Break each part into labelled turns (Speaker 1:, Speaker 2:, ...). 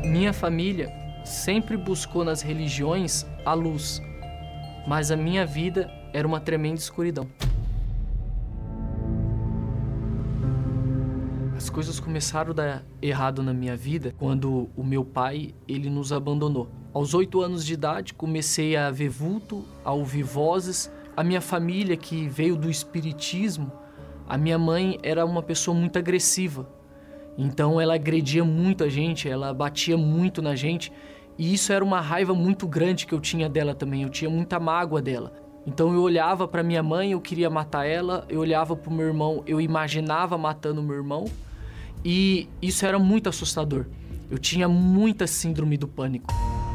Speaker 1: Minha família sempre buscou nas religiões a luz, mas a minha vida era uma tremenda escuridão. As coisas começaram a dar errado na minha vida quando o meu pai, ele nos abandonou. Aos 8 anos de idade, comecei a ver vulto, a ouvir vozes. A minha família, que veio do espiritismo, a minha mãe era uma pessoa muito agressiva. Então ela agredia muito a gente, ela batia muito na gente. E isso era uma raiva muito grande que eu tinha dela também, eu tinha muita mágoa dela. Então eu olhava para minha mãe, eu queria matar ela, eu olhava para o meu irmão, eu imaginava matando o meu irmão. E isso era muito assustador. Eu tinha muita síndrome do pânico.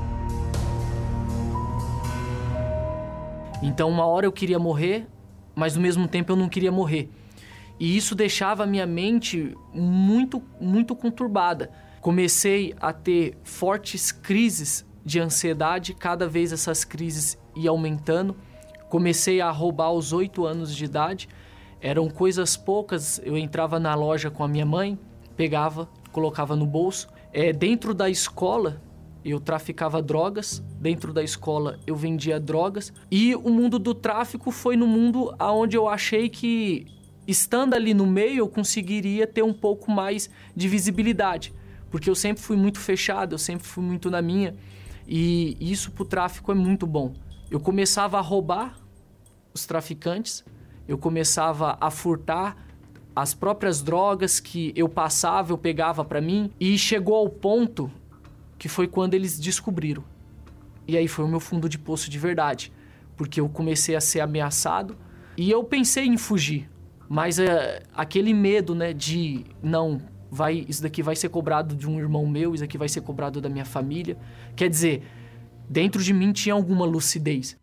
Speaker 1: Então uma hora eu queria morrer, mas ao mesmo tempo eu não queria morrer. E isso deixava a minha mente muito conturbada. Comecei a ter fortes crises de ansiedade, cada vez essas crises iam aumentando. Comecei a roubar aos 8 anos de idade, eram coisas poucas, eu entrava na loja com a minha mãe, pegava, colocava no bolso. Dentro da escola, eu traficava drogas, dentro da escola eu vendia drogas. E o mundo do tráfico foi no mundo onde eu achei que, estando ali no meio, eu conseguiria ter um pouco mais de visibilidade. Porque eu sempre fui muito fechado, eu sempre fui muito na minha. E isso pro tráfico é muito bom. Eu começava a roubar os traficantes, eu começava a furtar as próprias drogas que eu passava, eu pegava para mim. E chegou ao ponto que foi quando eles descobriram. E aí foi o meu fundo de poço de verdade. Porque eu comecei a ser ameaçado e eu pensei em fugir. Mas aquele medo, né, de não, isso daqui vai ser cobrado de um irmão meu, isso aqui vai ser cobrado da minha família. Quer dizer, dentro de mim tinha alguma lucidez.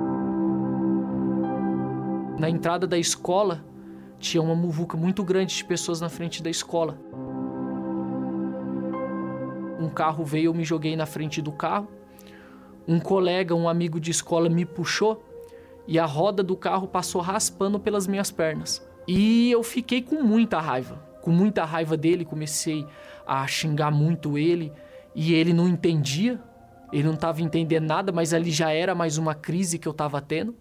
Speaker 1: Na entrada da escola, tinha uma muvuca muito grande de pessoas na frente da escola. Um carro veio, eu me joguei na frente do carro. Um colega, um amigo de escola me puxou e a roda do carro passou raspando pelas minhas pernas. E eu fiquei com muita raiva dele, comecei a xingar muito ele e ele não entendia, ele não estava entendendo nada, mas ali já era mais uma crise que eu estava tendo.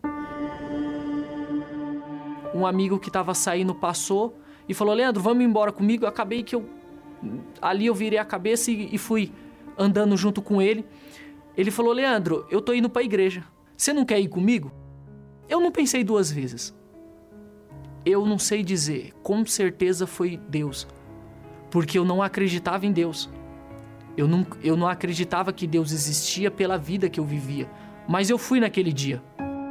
Speaker 1: Um amigo que estava saindo passou e falou: Leandro, vamos embora comigo. Eu acabei que ali eu virei a cabeça e fui andando junto com ele. Ele falou: Leandro, eu tô indo para a igreja, você não quer ir comigo? Eu não pensei 2 vezes. Eu não sei dizer, com certeza foi Deus, porque eu não acreditava em Deus. Eu não acreditava que Deus existia pela vida que eu vivia, mas eu fui naquele dia.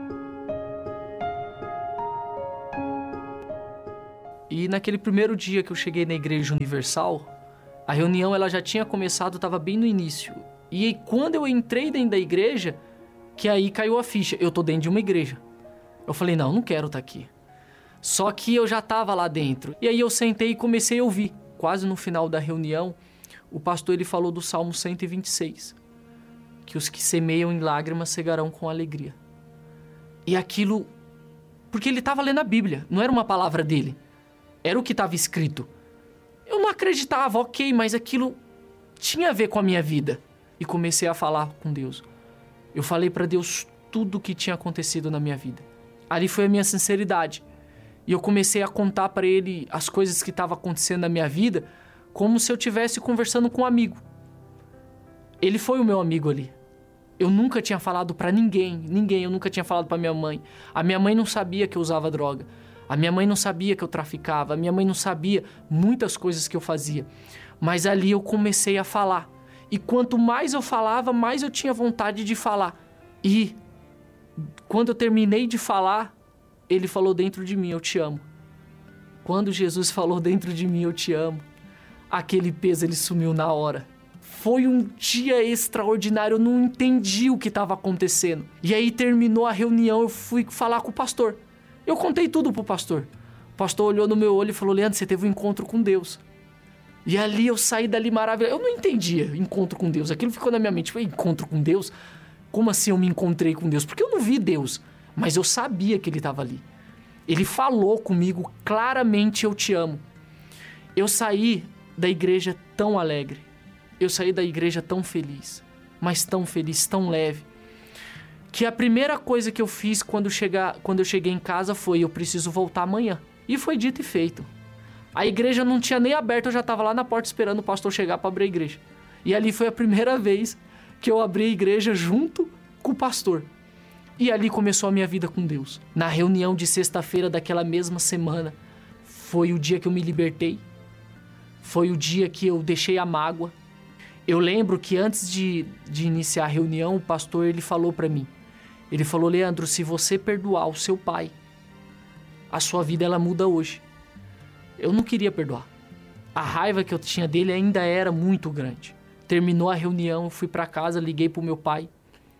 Speaker 1: E naquele primeiro dia que eu cheguei na Igreja Universal, a reunião ela já tinha começado, estava bem no início. E quando eu entrei dentro da igreja, que aí caiu a ficha, eu tô dentro de uma igreja. Eu falei, não quero estar aqui. Só que eu já estava lá dentro. E aí eu sentei e comecei a ouvir. Quase no final da reunião, o pastor ele falou do Salmo 126. Que os que semeiam em lágrimas cegarão com alegria. E aquilo... Porque ele estava lendo a Bíblia, não era uma palavra dele. Era o que estava escrito. Eu não acreditava, ok, mas aquilo tinha a ver com a minha vida. E comecei a falar com Deus. Eu falei para Deus tudo o que tinha acontecido na minha vida. Ali foi a minha sinceridade. E eu comecei a contar para ele as coisas que estavam acontecendo na minha vida, como se eu estivesse conversando com um amigo. Ele foi o meu amigo ali. Eu nunca tinha falado para ninguém, eu nunca tinha falado para minha mãe. A minha mãe não sabia que eu usava droga. A minha mãe não sabia que eu traficava. A minha mãe não sabia muitas coisas que eu fazia. Mas ali eu comecei a falar. E quanto mais eu falava, mais eu tinha vontade de falar. E quando eu terminei de falar, ele falou dentro de mim, eu te amo. Quando Jesus falou dentro de mim, eu te amo, aquele peso ele sumiu na hora. Foi um dia extraordinário, eu não entendi o que estava acontecendo. E aí terminou a reunião, eu fui falar com o pastor. Eu contei tudo pro pastor. O pastor olhou no meu olho e falou, Leandro, você teve um encontro com Deus. E ali eu saí dali maravilhoso. Eu não entendia encontro com Deus. Aquilo ficou na minha mente. Foi encontro com Deus? Como assim eu me encontrei com Deus? Porque eu não vi Deus. Mas eu sabia que ele estava ali. Ele falou comigo claramente, eu te amo. Eu saí da igreja tão alegre. eu saí da igreja tão feliz, mas tão feliz, tão leve, que a primeira coisa que eu fiz quando eu cheguei em casa foi: eu preciso voltar amanhã. E foi dito e feito. A igreja não tinha nem aberto, eu já estava lá na porta esperando o pastor chegar para abrir a igreja. E ali foi a primeira vez que eu abri a igreja junto com o pastor. E ali começou a minha vida com Deus. Na reunião de sexta-feira daquela mesma semana, foi o dia que eu me libertei. Foi o dia que eu deixei a mágoa. Eu lembro que antes de iniciar a reunião, o pastor ele falou para mim. Ele falou: Leandro, se você perdoar o seu pai, a sua vida ela muda hoje. Eu não queria perdoar. A raiva que eu tinha dele ainda era muito grande. Terminou a reunião, eu fui para casa, liguei pro meu pai.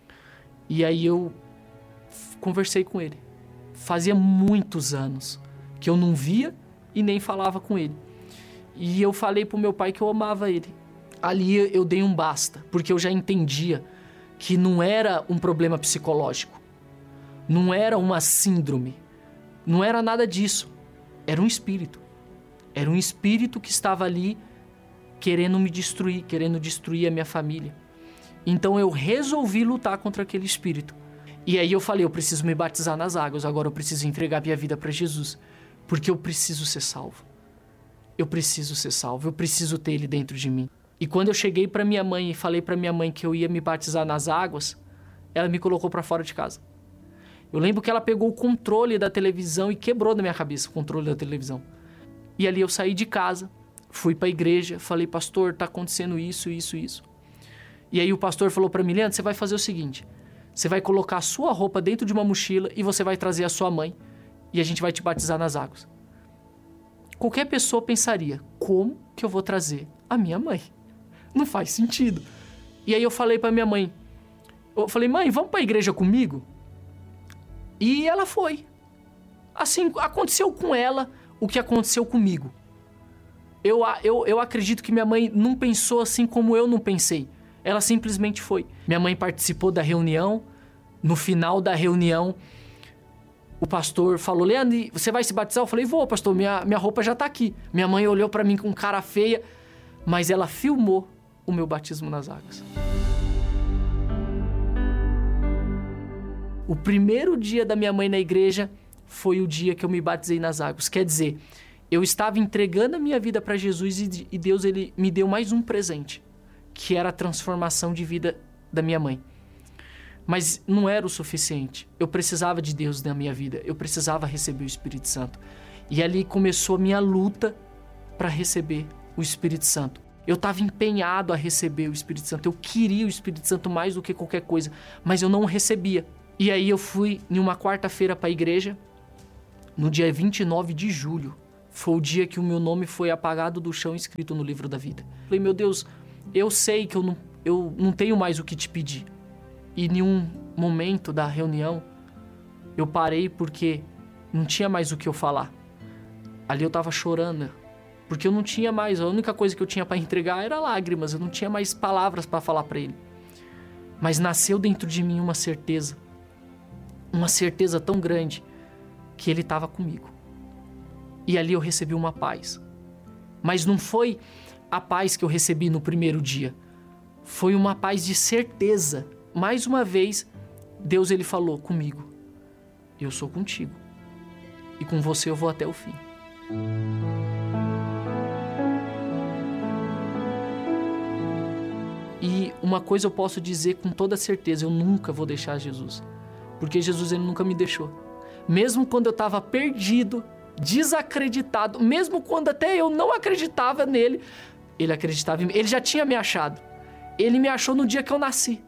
Speaker 1: E aí eu conversei com ele. Fazia muitos anos que eu não via e nem falava com ele. E eu falei pro meu pai que eu amava ele. Ali eu dei um basta, porque eu já entendia que não era um problema psicológico. Não era uma síndrome. Não era nada disso. Era um espírito. Era um espírito que estava ali querendo me destruir, querendo destruir a minha família. Então eu resolvi lutar contra aquele espírito. E aí eu falei: eu preciso me batizar nas águas, agora eu preciso entregar minha vida para Jesus, porque eu preciso ser salvo. Eu preciso ser salvo, eu preciso ter ele dentro de mim. E quando eu cheguei para minha mãe e falei para minha mãe que eu ia me batizar nas águas, ela me colocou para fora de casa. Eu lembro que ela pegou o controle da televisão e quebrou na minha cabeça o controle da televisão. E ali eu saí de casa, fui para a igreja, falei: pastor, tá acontecendo isso, isso, isso. E aí o pastor falou para mim: Leandro, você vai fazer o seguinte, você vai colocar a sua roupa dentro de uma mochila e você vai trazer a sua mãe e a gente vai te batizar nas águas. Qualquer pessoa pensaria: como que eu vou trazer a minha mãe? Não faz sentido. E aí eu falei pra minha mãe, eu falei: mãe, vamos pra igreja comigo? E ela foi. Assim, aconteceu com ela o que aconteceu comigo. Eu acredito que minha mãe não pensou assim como eu não pensei. Ela simplesmente foi. Minha mãe participou da reunião. No final da reunião, o pastor falou: Leandro, você vai se batizar? Eu falei: vou, pastor, minha roupa já tá aqui. Minha mãe olhou pra mim com cara feia, mas ela filmou o meu batismo nas águas. O primeiro dia da minha mãe na igreja foi o dia que eu me batizei nas águas. Quer dizer, eu estava entregando a minha vida para Jesus e Deus ele me deu mais um presente, que era a transformação de vida da minha mãe. Mas não era o suficiente. Eu precisava de Deus na minha vida. Eu precisava receber o Espírito Santo. E ali começou a minha luta para receber o Espírito Santo. Eu estava empenhado a receber o Espírito Santo. Eu queria o Espírito Santo mais do que qualquer coisa, mas eu não o recebia. E aí eu fui em uma quarta-feira para a igreja, no dia 29 de julho. Foi o dia que o meu nome foi apagado do chão, escrito no livro da vida. Falei: meu Deus, eu sei que eu não tenho mais o que te pedir. E em um momento da reunião, eu parei porque não tinha mais o que eu falar. Ali eu estava chorando, porque eu não tinha mais, a única coisa que eu tinha para entregar era lágrimas, eu não tinha mais palavras para falar para ele. Mas nasceu dentro de mim uma certeza tão grande, que ele estava comigo. E ali eu recebi uma paz. Mas não foi a paz que eu recebi no primeiro dia, foi uma paz de certeza. Mais uma vez, Deus ele falou comigo: eu sou contigo, e com você eu vou até o fim. E uma coisa eu posso dizer com toda certeza: eu nunca vou deixar Jesus, porque Jesus ele nunca me deixou. Mesmo quando eu estava perdido, desacreditado, mesmo quando até eu não acreditava nele, ele acreditava em mim. Ele já tinha me achado. Ele me achou no dia que eu nasci.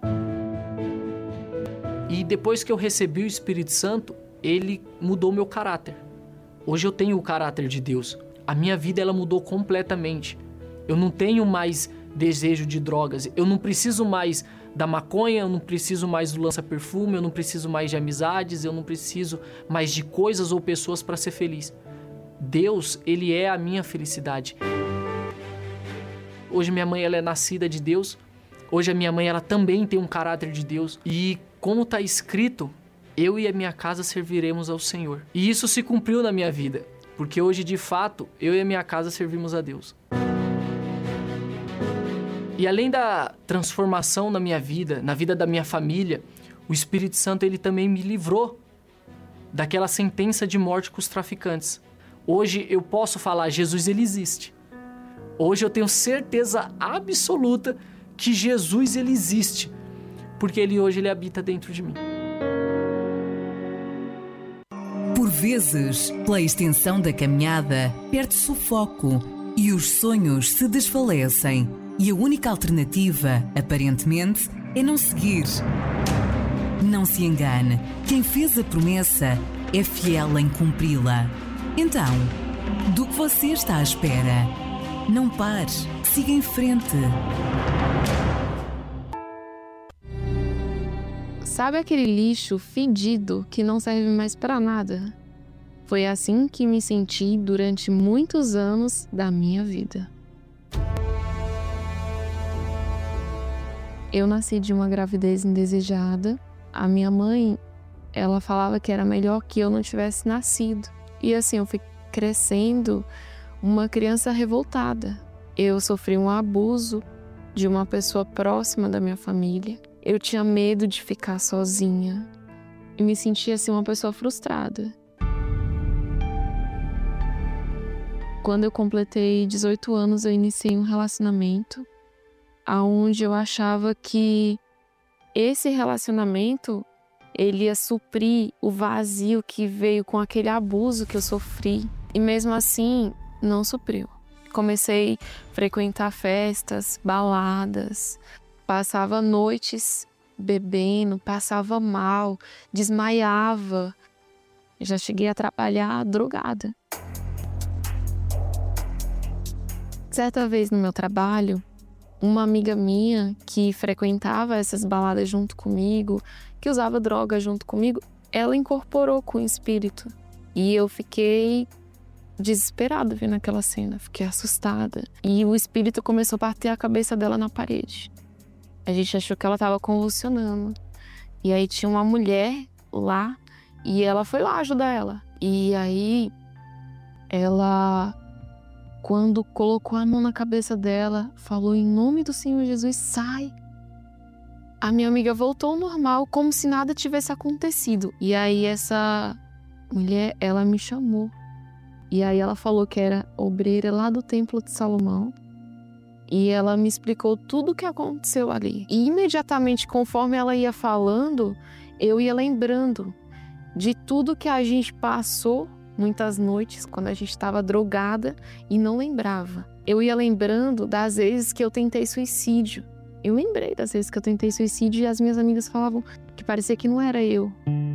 Speaker 1: E depois que eu recebi o Espírito Santo, ele mudou meu caráter. Hoje eu tenho o caráter de Deus. A minha vida ela mudou completamente. Eu não tenho mais desejo de drogas. Eu não preciso mais da maconha, eu não preciso mais do lança-perfume, eu não preciso mais de amizades, eu não preciso mais de coisas ou pessoas para ser feliz. Deus, ele é a minha felicidade. Hoje minha mãe ela é nascida de Deus. Hoje a minha mãe ela também tem um caráter de Deus. E como está escrito, eu e a minha casa serviremos ao Senhor. E isso se cumpriu na minha vida, porque hoje de fato eu e a minha casa servimos a Deus. E além da transformação na minha vida, na vida da minha família, o Espírito Santo ele também me livrou daquela sentença de morte com os traficantes. Hoje eu posso falar, Jesus ele existe. Hoje eu tenho certeza absoluta que Jesus ele existe, porque hoje ele habita dentro de mim.
Speaker 2: Por vezes, pela extensão da caminhada, perde-se o foco e os sonhos se desfalecem. E a única alternativa, aparentemente, é não seguir. Não se engane, quem fez a promessa é fiel em cumpri-la. Então, do que você está à espera? Não pare, siga em frente.
Speaker 3: Sabe aquele lixo fedido que não serve mais para nada? Foi assim que me senti durante muitos anos da minha vida. Eu nasci de uma gravidez indesejada. A minha mãe, ela falava que era melhor que eu não tivesse nascido. E assim, eu fui crescendo uma criança revoltada. Eu sofri um abuso de uma pessoa próxima da minha família. Eu tinha medo de ficar sozinha. E me sentia assim uma pessoa frustrada. Quando eu completei 18 anos, eu iniciei um relacionamento onde eu achava que esse relacionamento ele ia suprir o vazio que veio com aquele abuso que eu sofri. E mesmo assim, não supriu. Comecei a frequentar festas, baladas, passava noites bebendo, passava mal, desmaiava. Já cheguei a trabalhar drogada. Certa vez no meu trabalho, uma amiga minha que frequentava essas baladas junto comigo, que usava droga junto comigo, ela incorporou com o espírito. E eu fiquei desesperada vendo aquela cena, fiquei assustada. E o espírito começou a bater a cabeça dela na parede. A gente achou que ela estava convulsionando. E aí tinha uma mulher lá e ela foi lá ajudar ela. E aí ela, quando colocou a mão na cabeça dela, falou: em nome do Senhor Jesus, sai. A minha amiga voltou ao normal, como se nada tivesse acontecido. E aí essa mulher, ela me chamou. E aí ela falou que era obreira lá do Templo de Salomão. E ela me explicou tudo o que aconteceu ali. E imediatamente, conforme ela ia falando, eu ia lembrando de tudo que a gente passou muitas noites, quando a gente estava drogada e não lembrava. Eu ia lembrando das vezes que eu tentei suicídio. Eu lembrei das vezes que eu tentei suicídio e as minhas amigas falavam que parecia que não era eu.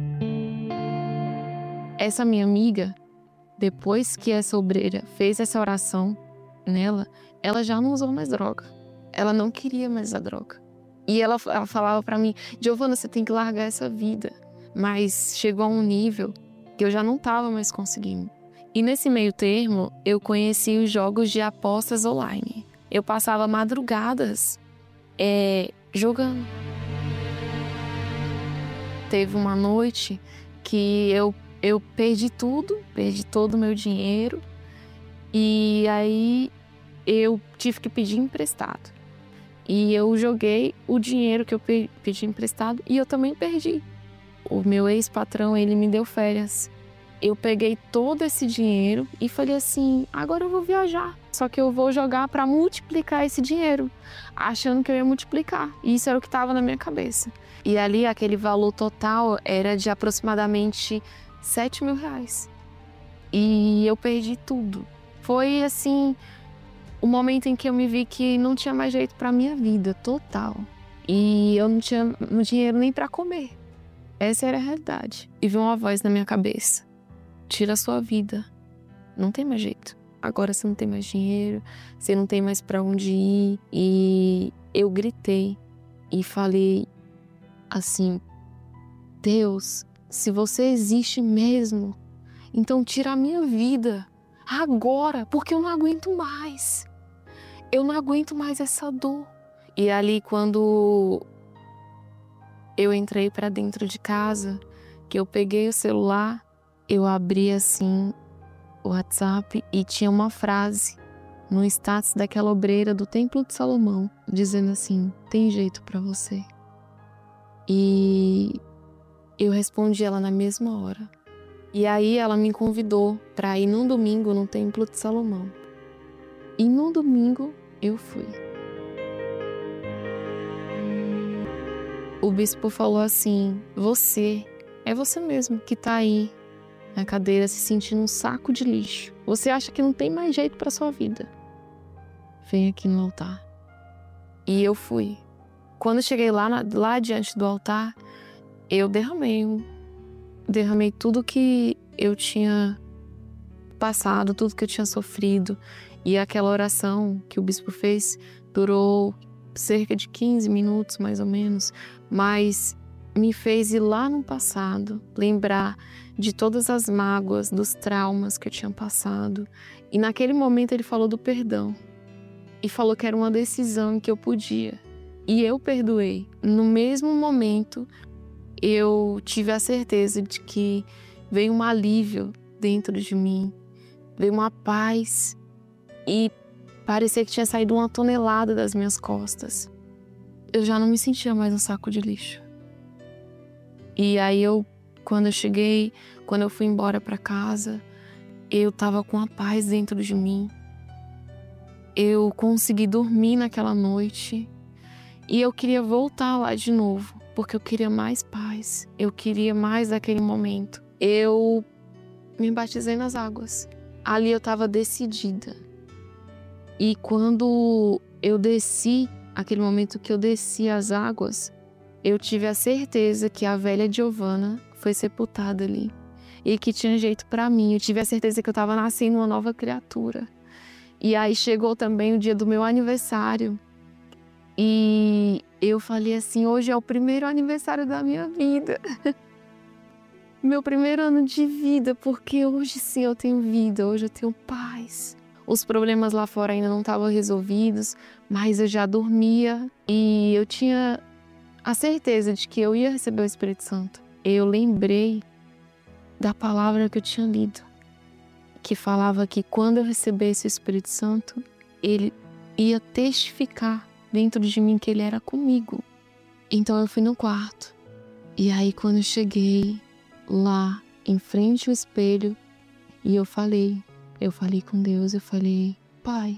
Speaker 3: Essa minha amiga, depois que essa obreira fez essa oração nela, ela já não usou mais droga. Ela não queria mais a droga. E ela falava pra mim: Giovana, você tem que largar essa vida. Mas chegou a um nível que eu já não tava mais conseguindo. E nesse meio termo, eu conheci os jogos de apostas online. Eu passava madrugadas jogando. Teve uma noite que eu perdi tudo, perdi todo o meu dinheiro. E aí eu tive que pedir emprestado. E eu joguei o dinheiro que eu pedi emprestado e eu também perdi. O meu ex-patrão, ele me deu férias. Eu peguei todo esse dinheiro e falei assim: agora eu vou viajar. Só que eu vou jogar para multiplicar esse dinheiro, achando que eu ia multiplicar. E isso era o que estava na minha cabeça. E ali, aquele valor total era de aproximadamente R$7.000. E eu perdi tudo. Foi assim, o momento em que eu me vi que não tinha mais jeito para minha vida, total. E eu não tinha dinheiro nem para comer. Essa era a realidade. E veio uma voz na minha cabeça: tira a sua vida. Não tem mais jeito. Agora você não tem mais dinheiro, você não tem mais para onde ir. E eu gritei e falei assim: Deus, se você existe mesmo, então tira a minha vida agora, porque eu não aguento mais. Eu não aguento mais essa dor. E ali, quando eu entrei para dentro de casa, que eu peguei o celular, eu abri assim o WhatsApp e tinha uma frase no status daquela obreira do Templo de Salomão, dizendo assim: tem jeito para você. E eu respondi ela na mesma hora. E aí ela me convidou para ir num domingo no Templo de Salomão. E num domingo eu fui. O bispo falou assim: você, é você mesmo que tá aí na cadeira se sentindo um saco de lixo. Você acha que não tem mais jeito para sua vida. Vem aqui no altar. E eu fui. Quando eu cheguei lá diante do altar, eu derramei tudo que eu tinha passado, tudo que eu tinha sofrido. E aquela oração que o bispo fez durou cerca de 15 minutos, mais ou menos, mas me fez ir lá no passado, lembrar de todas as mágoas, dos traumas que eu tinha passado. E naquele momento ele falou do perdão. E falou que era uma decisão que eu podia. E eu perdoei. No mesmo momento, eu tive a certeza de que veio um alívio dentro de mim. Veio uma paz. E parecia que tinha saído uma tonelada das minhas costas. Eu já não me sentia mais um saco de lixo. E aí quando eu fui embora para casa, eu tava com a paz dentro de mim. Eu consegui dormir naquela noite e eu queria voltar lá de novo, porque eu queria mais paz, eu queria mais aquele momento. Eu me batizei nas águas. Ali eu tava decidida. E quando eu desci, aquele momento que eu desci as águas, eu tive a certeza que a velha Giovana foi sepultada ali e que tinha jeito pra mim. Eu tive a certeza que eu tava nascendo uma nova criatura. E aí chegou também o dia do meu aniversário. E eu falei assim: hoje é o primeiro aniversário da minha vida. Meu primeiro ano de vida, porque hoje sim eu tenho vida, hoje eu tenho paz. Os problemas lá fora ainda não estavam resolvidos, mas eu já dormia e eu tinha a certeza de que eu ia receber o Espírito Santo. Eu lembrei da palavra que eu tinha lido, que falava que quando eu recebesse o Espírito Santo, ele ia testificar dentro de mim que ele era comigo. Então eu fui no quarto. E aí quando eu cheguei lá, em frente ao espelho, e eu falei com Deus, eu falei: Pai,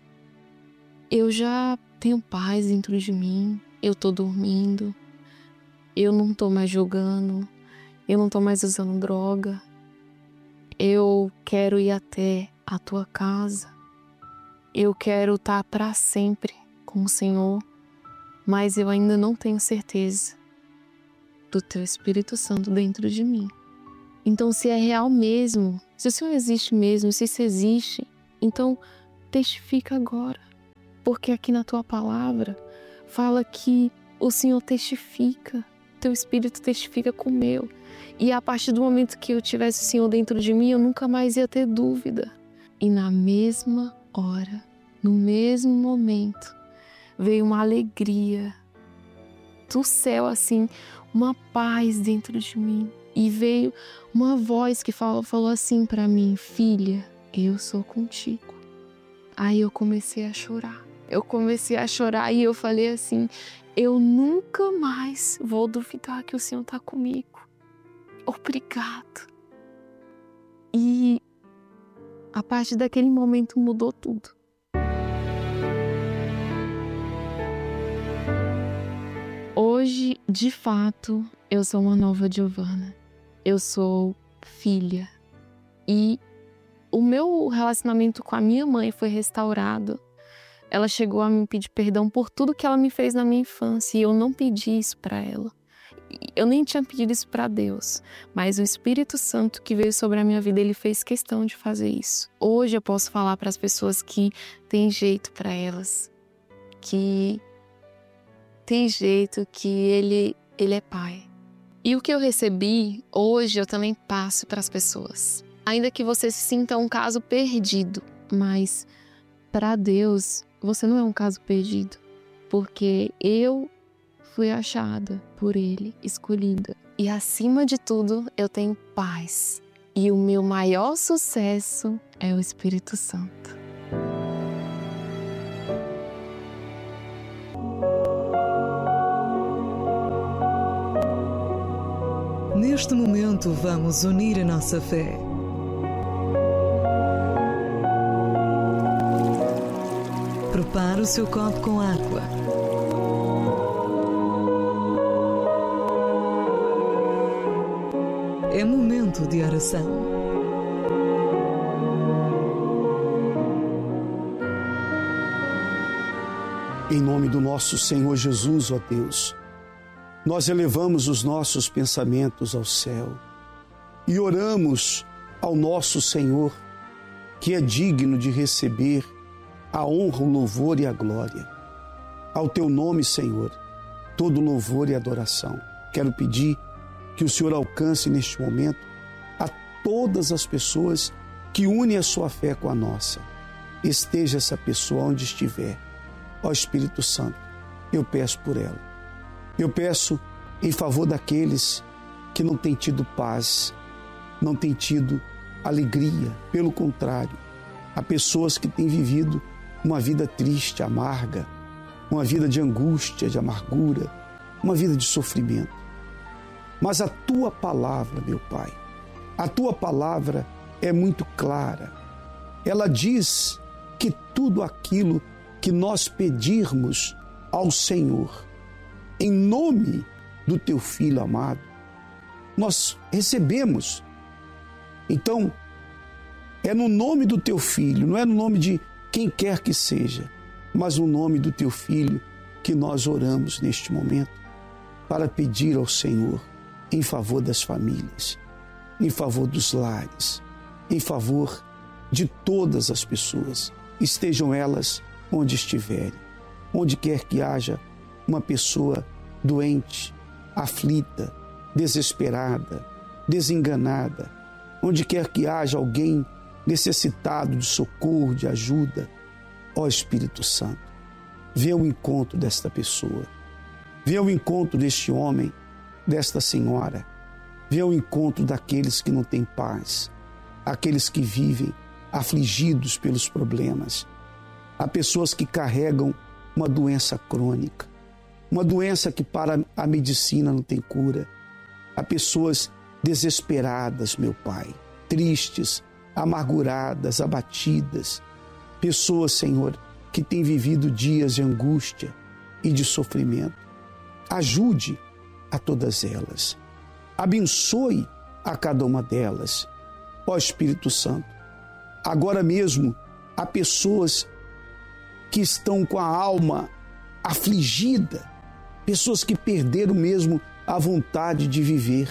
Speaker 3: eu já tenho paz dentro de mim, eu tô dormindo, eu não tô mais jogando, eu não tô mais usando droga, eu quero ir até a tua casa, eu quero estar para sempre com o Senhor, mas eu ainda não tenho certeza do teu Espírito Santo dentro de mim. Então, se é real mesmo, se o Senhor existe mesmo, se isso existe, então testifica agora. Porque aqui na tua palavra fala que o Senhor testifica, teu Espírito testifica com o meu. E a partir do momento que eu tivesse o Senhor dentro de mim, eu nunca mais ia ter dúvida. E na mesma hora, no mesmo momento, veio uma alegria do céu, assim, uma paz dentro de mim. E veio uma voz que falou assim para mim: filha, eu sou contigo. Aí eu comecei a chorar. E eu falei assim: eu nunca mais vou duvidar que o Senhor está comigo. Obrigado. E a partir daquele momento mudou tudo. Hoje, de fato, eu sou uma nova Giovana. Eu sou filha. E o meu relacionamento com a minha mãe foi restaurado. Ela chegou a me pedir perdão por tudo que ela me fez na minha infância. E eu não pedi isso para ela. Eu nem tinha pedido isso para Deus. Mas o Espírito Santo que veio sobre a minha vida, ele fez questão de fazer isso. Hoje eu posso falar para as pessoas que tem jeito para elas. Que tem jeito, que ele é pai. E o que eu recebi, hoje eu também passo para as pessoas. Ainda que você se sinta um caso perdido, mas para Deus, você não é um caso perdido. Porque eu fui achada por Ele, escolhida. E acima de tudo, eu tenho paz. E o meu maior sucesso é o Espírito Santo.
Speaker 4: Neste momento, vamos unir a nossa fé. Prepare o seu copo com água. É momento de oração.
Speaker 5: Em nome do nosso Senhor Jesus, ó Deus, nós elevamos os nossos pensamentos ao céu e oramos ao nosso Senhor, que é digno de receber a honra, o louvor e a glória. Ao teu nome, Senhor, todo louvor e adoração. Quero pedir que o Senhor alcance neste momento a todas as pessoas que unem a sua fé com a nossa. Esteja essa pessoa onde estiver. Ó Espírito Santo, eu peço por ela. Eu peço em favor daqueles que não têm tido paz, não têm tido alegria. Pelo contrário, há pessoas que têm vivido uma vida triste, amarga, uma vida de angústia, de amargura, uma vida de sofrimento. Mas a tua palavra, meu Pai, a tua palavra é muito clara. Ela diz que tudo aquilo que nós pedirmos ao Senhor, em nome do teu Filho amado, nós recebemos. Então, é no nome do teu Filho, não é no nome de quem quer que seja, mas no nome do teu Filho que nós oramos neste momento para pedir ao Senhor em favor das famílias, em favor dos lares, em favor de todas as pessoas, estejam elas onde estiverem, onde quer que haja uma pessoa doente, aflita, desesperada, desenganada, onde quer que haja alguém necessitado de socorro, de ajuda, ó Espírito Santo, vê o encontro desta pessoa, vê o encontro deste homem, desta senhora, vê o encontro daqueles que não têm paz, aqueles que vivem afligidos pelos problemas. Há pessoas que carregam uma doença crônica, uma doença que para a medicina não tem cura. Há pessoas desesperadas, meu Pai, tristes, amarguradas, abatidas. Pessoas, Senhor, que têm vivido dias de angústia e de sofrimento. Ajude a todas elas. Abençoe a cada uma delas. Ó Espírito Santo, agora mesmo há pessoas que estão com a alma afligida, pessoas que perderam mesmo a vontade de viver,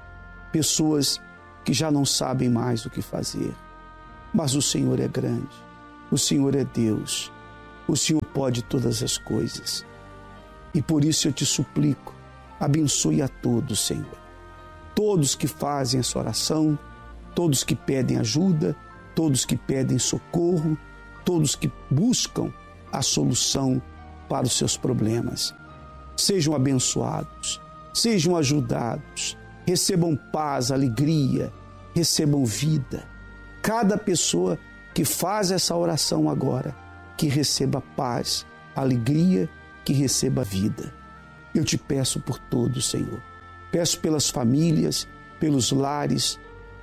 Speaker 5: pessoas que já não sabem mais o que fazer. Mas o Senhor é grande, o Senhor é Deus, o Senhor pode todas as coisas. E por isso eu te suplico, abençoe a todos, Senhor. Todos que fazem essa oração, todos que pedem ajuda, todos que pedem socorro, todos que buscam a solução para os seus problemas. Sejam abençoados, sejam ajudados, recebam paz, alegria, recebam vida. Cada pessoa que faz essa oração agora, que receba paz, alegria, que receba vida. Eu te peço por todos, Senhor. Peço pelas famílias, pelos lares,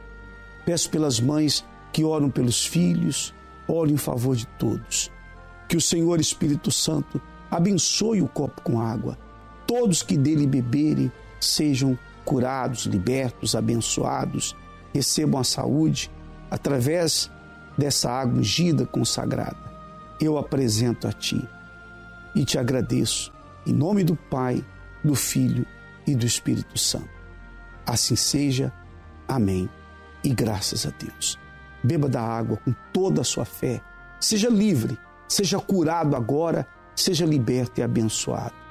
Speaker 5: peço pelas mães que oram pelos filhos, oro em favor de todos. Que o Senhor Espírito Santo abençoe o copo com água. Todos que dele beberem sejam curados, libertos, abençoados, recebam a saúde através dessa água ungida, consagrada. Eu apresento a Ti e te agradeço em nome do Pai, do Filho e do Espírito Santo. Assim seja. Amém. E graças a Deus. Beba da água com toda a sua fé. Seja livre, seja curado agora, seja liberto e abençoado.